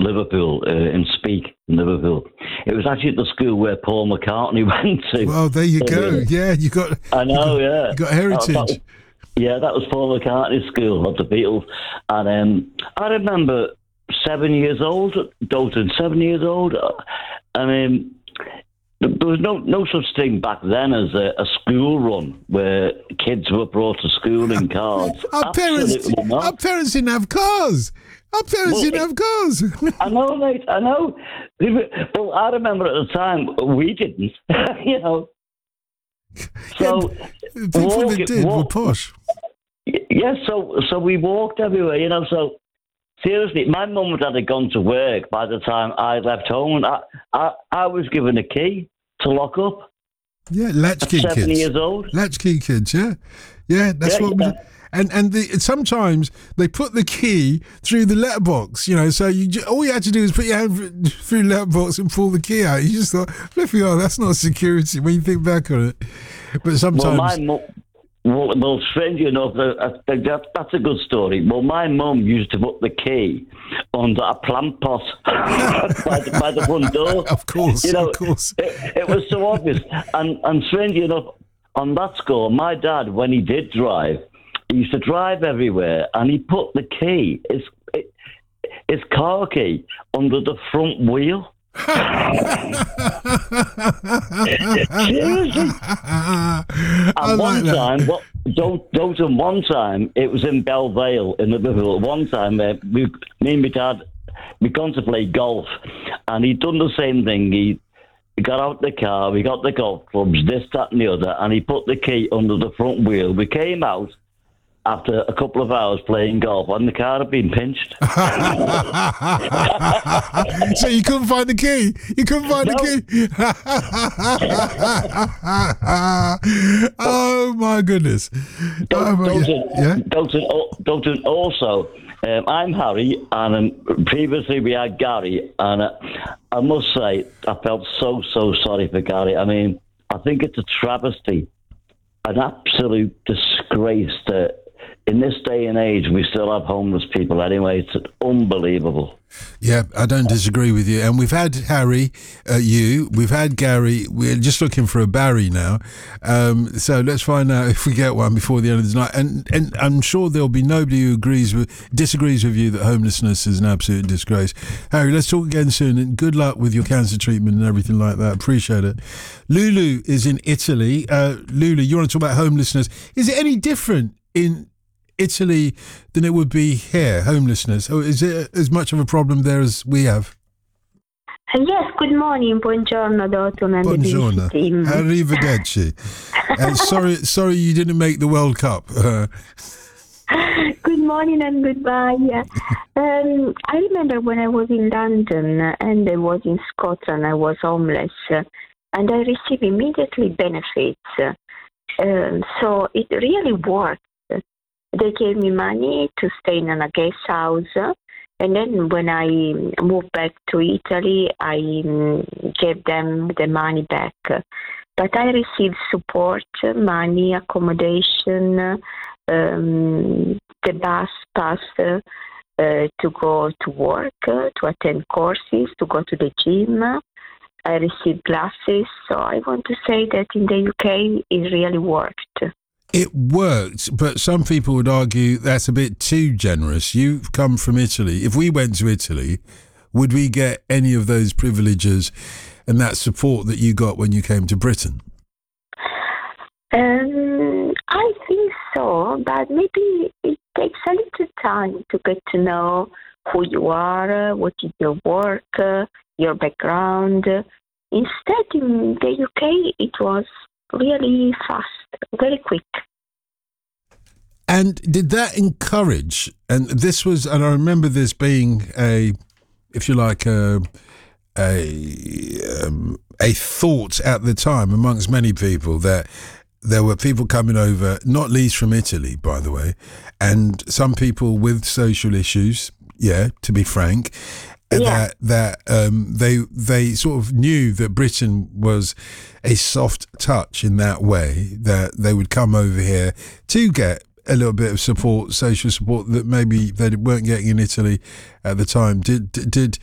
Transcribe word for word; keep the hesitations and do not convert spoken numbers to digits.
Liverpool, uh, in Speke, in Liverpool. It was actually at the school where Paul McCartney went to. Well, there you go. Uh, yeah, you got. I know. You got, yeah, you got heritage. That, that was, yeah, that was Paul McCartney's school of the Beatles, and um, I remember seven years old, Dalton, seven years old. I mean. There was no no such thing back then as a, a school run where kids were brought to school in cars. Our parents, not. our parents didn't have cars. Our parents well, didn't have cars. I know, mate. I know. Well, I remember at the time we didn't. You know. So yeah, people walk, that did walk, were posh. Yes. So so we walked everywhere. You know. So. Seriously, my mum and dad had gone to work by the time I left home, and I, I, I was given a key to lock up. Yeah, latchkey kids. Seven years old. Latchkey kids, yeah, yeah. That's yeah, what. Yeah. We, and and the, sometimes they put the key through the letterbox. You know, so you all you had to do is put your hand through the letterbox and pull the key out. You just thought, flipping, oh, that's not security when you think back on it. But sometimes. Well, my mum. Well, well, strangely enough, that, that, that's a good story. Well, my mum used to put the key under a plant pot by, the, by the front door. Of course, you know, of course. It, it was so obvious. And, and strangely enough, on that score, my dad, when he did drive, he used to drive everywhere, and he put the key, his, his car key, under the front wheel. Seriously. And one like time, what, don't, don't, and one time, it was in Belle Vale in Liverpool. One time, uh, we, me and my dad, we gone to play golf, and he'd done the same thing. He, he got out the car, we got the golf clubs, this, that, and the other, and he put the key under the front wheel. We came out after a couple of hours playing golf, and the car had been pinched. So you couldn't find the key? You couldn't find no. the key? Oh, my goodness. Don't, oh, my, don't, yeah? don't, don't, also, um, I'm Harry, and um, previously we had Gary, and uh, I must say, I felt so, so sorry for Gary. I mean, I think it's a travesty, an absolute disgrace that in this day and age, we still have homeless people anyway. It's unbelievable. Yeah, I don't disagree with you. And we've had Harry, uh, you, we've had Gary. We're just looking for a Barry now. Um, so let's find out if we get one before the end of the night. And and I'm sure there'll be nobody who agrees with, disagrees with you that homelessness is an absolute disgrace. Harry, let's talk again soon. And good luck with your cancer treatment and everything like that. Appreciate it. Lulu is in Italy. Uh, Lulu, you want to talk about homelessness? Is it any different in Italy than it would be here, homelessness? Or is it as much of a problem there as we have? Yes, good morning. Buongiorno, Dalton and Buongiorno. the team. Arrivederci. uh, sorry, sorry you didn't make the World Cup. Uh, good morning and goodbye. um, I remember when I was in London and I was in Scotland, I was homeless, uh, and I received immediately benefits. Um, so it really worked. They gave me money to stay in a guest house. And then when I moved back to Italy, I gave them the money back. But I received support, money, accommodation, um, the bus pass uh, to go to work, uh, to attend courses, to go to the gym. I received glasses. So I want to say that in the U K, it really worked. It worked, but some people would argue that's a bit too generous. You've come from Italy. If we went to Italy, would we get any of those privileges and that support that you got when you came to Britain? Um, I think so, but maybe it takes a little time to get to know who you are, what is your work, your background. Instead, in the U K, it was really fast, very quick. And did that encourage, and this was, and I remember this being a, if you like, a a, um, a thought at the time amongst many people that there were people coming over, not least from Italy, by the way, and some people with social issues, yeah, to be frank, Yeah. that that um, they they sort of knew that Britain was a soft touch in that way, that they would come over here to get a little bit of support, social support that maybe they weren't getting in Italy at the time. Did did